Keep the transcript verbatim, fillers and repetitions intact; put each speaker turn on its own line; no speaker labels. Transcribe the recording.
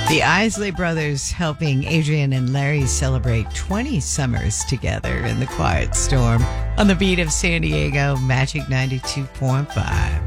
The Isley Brothers helping Adrian and Larry celebrate twenty summers together in the Quiet Storm on the beat of San Diego, Magic ninety-two point five.